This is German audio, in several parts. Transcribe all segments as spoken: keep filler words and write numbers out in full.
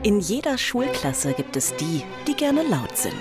In jeder Schulklasse gibt es die, die gerne laut sind.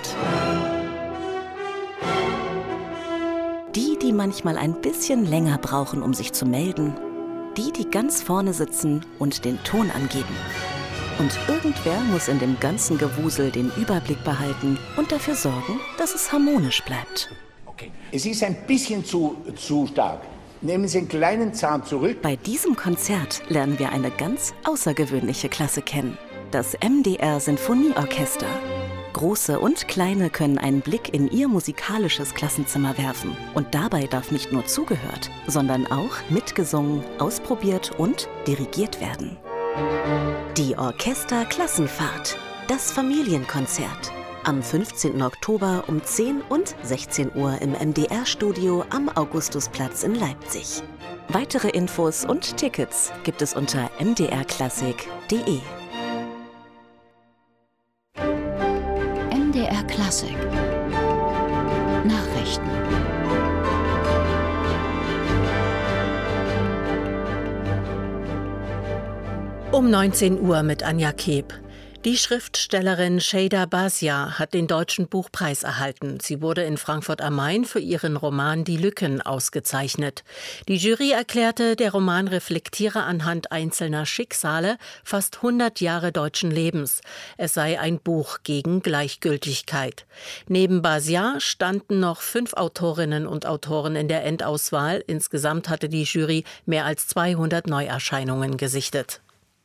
Die, die manchmal ein bisschen länger brauchen, um sich zu melden. Die, die ganz vorne sitzen und den Ton angeben. Und irgendwer muss in dem ganzen Gewusel den Überblick behalten und dafür sorgen, dass es harmonisch bleibt. Okay. Es ist ein bisschen zu, zu stark. Nehmen Sie einen kleinen Zahn zurück. Bei diesem Konzert lernen wir eine ganz außergewöhnliche Klasse kennen. Das M D R Sinfonieorchester. Große und Kleine können einen Blick in ihr musikalisches Klassenzimmer werfen. Und dabei darf nicht nur zugehört, sondern auch mitgesungen, ausprobiert und dirigiert werden. Die Orchester-Klassenfahrt. Das Familienkonzert. Am fünfzehnten Oktober um zehn und sechzehn Uhr im M D R-Studio am Augustusplatz in Leipzig. Weitere Infos und Tickets gibt es unter m d r klassik punkt de. M D R Klassik Nachrichten. Um neunzehn Uhr mit Anja Keb. Die Schriftstellerin Şeyda Basya hat den Deutschen Buchpreis erhalten. Sie wurde in Frankfurt am Main für ihren Roman Die Lücken ausgezeichnet. Die Jury erklärte, der Roman reflektiere anhand einzelner Schicksale fast hundert Jahre deutschen Lebens. Es sei ein Buch gegen Gleichgültigkeit. Neben Basya standen noch fünf Autorinnen und Autoren in der Endauswahl. Insgesamt hatte die Jury mehr als zweihundert Neuerscheinungen gesichtet.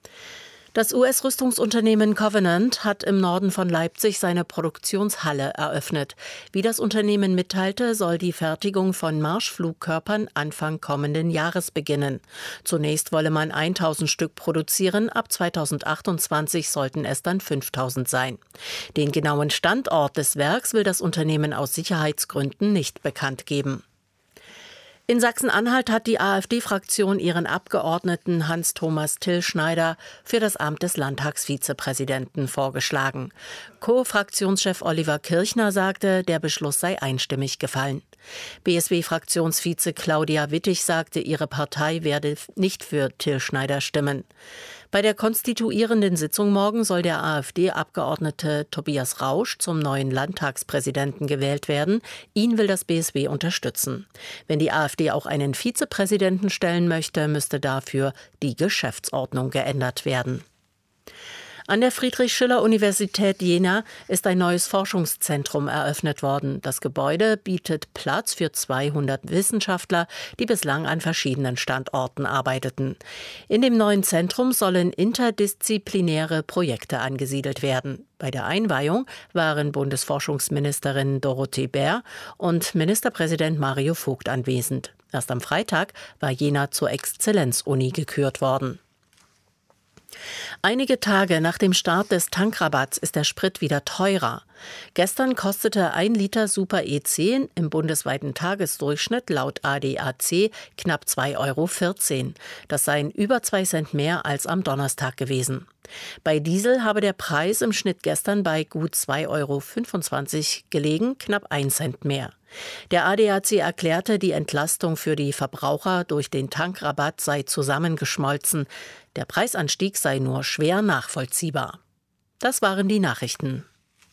Das U S-Rüstungsunternehmen Covenant hat im Norden von Leipzig seine Produktionshalle eröffnet. Wie das Unternehmen mitteilte, soll die Fertigung von Marschflugkörpern Anfang kommenden Jahres beginnen. Zunächst wolle man tausend Stück produzieren, ab zweitausendachtundzwanzig sollten es dann fünftausend sein. Den genauen Standort des Werks will das Unternehmen aus Sicherheitsgründen nicht bekannt geben. In Sachsen-Anhalt hat die AfD-Fraktion ihren Abgeordneten Hans-Thomas Tillschneider für das Amt des Landtagsvizepräsidenten vorgeschlagen. Co-Fraktionschef Oliver Kirchner sagte, der Beschluss sei einstimmig gefallen. B S W-Fraktionsvize Claudia Wittig sagte, ihre Partei werde nicht für Tillschneider stimmen. Bei der konstituierenden Sitzung morgen soll der AfD-Abgeordnete Tobias Rausch zum neuen Landtagspräsidenten gewählt werden. Ihn will das B S W unterstützen. Wenn die AfD auch einen Vizepräsidenten stellen möchte, müsste dafür die Geschäftsordnung geändert werden. An der Friedrich-Schiller-Universität Jena ist ein neues Forschungszentrum eröffnet worden. Das Gebäude bietet Platz für zweihundert Wissenschaftler, die bislang an verschiedenen Standorten arbeiteten. In dem neuen Zentrum sollen interdisziplinäre Projekte angesiedelt werden. Bei der Einweihung waren Bundesforschungsministerin Dorothee Bär und Ministerpräsident Mario Vogt anwesend. Erst am Freitag war Jena zur Exzellenzuni gekürt worden. Einige Tage nach dem Start des Tankrabatts ist der Sprit wieder teurer. Gestern kostete ein Liter Super E zehn im bundesweiten Tagesdurchschnitt laut A D A C knapp zwei Euro vierzehn. Das seien über zwei Cent mehr als am Donnerstag gewesen. Bei Diesel habe der Preis im Schnitt gestern bei gut zwei Euro fünfundzwanzig gelegen, knapp ein Cent mehr. Der A D A C erklärte, die Entlastung für die Verbraucher durch den Tankrabatt sei zusammengeschmolzen. Der Preisanstieg sei nur schwer nachvollziehbar. Das waren die Nachrichten.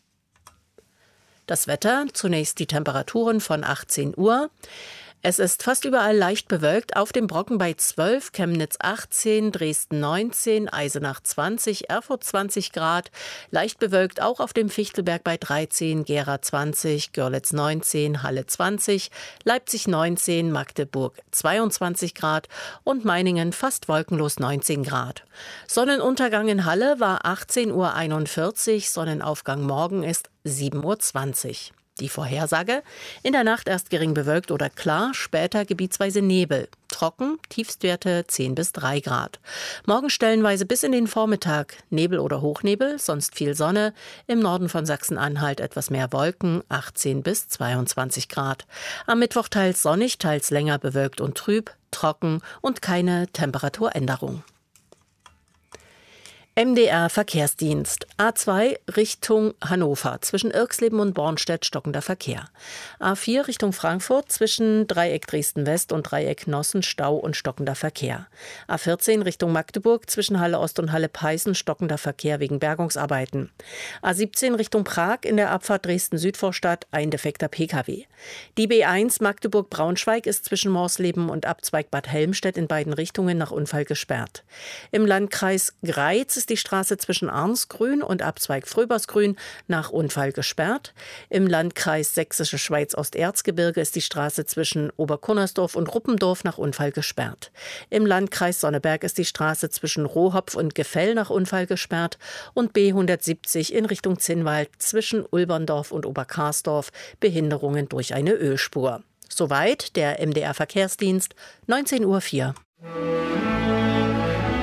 Das Wetter, zunächst die Temperaturen von achtzehn Uhr. Es ist fast überall leicht bewölkt, auf dem Brocken bei zwölf, Chemnitz achtzehn, Dresden neunzehn, Eisenach zwanzig, Erfurt zwanzig Grad, leicht bewölkt auch auf dem Fichtelberg bei dreizehn, Gera zwanzig, Görlitz neunzehn, Halle zwanzig, Leipzig neunzehn, Magdeburg zweiundzwanzig Grad und Meiningen fast wolkenlos neunzehn Grad. Sonnenuntergang in Halle war achtzehn Uhr einundvierzig, Sonnenaufgang morgen ist sieben Uhr zwanzig. Die Vorhersage: in der Nacht erst gering bewölkt oder klar, später gebietsweise Nebel. Trocken, Tiefstwerte zehn bis drei Grad. Morgen stellenweise bis in den Vormittag Nebel oder Hochnebel, sonst viel Sonne. Im Norden von Sachsen-Anhalt etwas mehr Wolken, achtzehn bis zweiundzwanzig Grad. Am Mittwoch teils sonnig, teils länger bewölkt und trüb, trocken und keine Temperaturänderung. M D R Verkehrsdienst. A zwei Richtung Hannover, zwischen Irxleben und Bornstedt stockender Verkehr. A vier Richtung Frankfurt, zwischen Dreieck Dresden-West und Dreieck Nossen Stau und stockender Verkehr. A vierzehn Richtung Magdeburg, zwischen Halle Ost und Halle Peißen stockender Verkehr wegen Bergungsarbeiten. A siebzehn Richtung Prag, in der Abfahrt Dresden-Südvorstadt ein defekter Pkw. Die B eins Magdeburg-Braunschweig ist zwischen Morsleben und Abzweig Bad Helmstedt in beiden Richtungen nach Unfall gesperrt. Im Landkreis Greiz ist die Straße zwischen Arnsgrün und Abzweig Fröbersgrün nach Unfall gesperrt. Im Landkreis Sächsische Schweiz-Osterzgebirge ist die Straße zwischen Oberkunnersdorf und Ruppendorf nach Unfall gesperrt. Im Landkreis Sonneberg ist die Straße zwischen Rohopf und Gefell nach Unfall gesperrt und B hundertsiebzig in Richtung Zinnwald zwischen Ulberndorf und Oberkarsdorf Behinderungen durch eine Ölspur. Soweit der M D R Verkehrsdienst, neunzehn Uhr vier.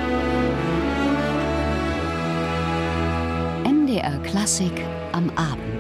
M D R Klassik am Abend.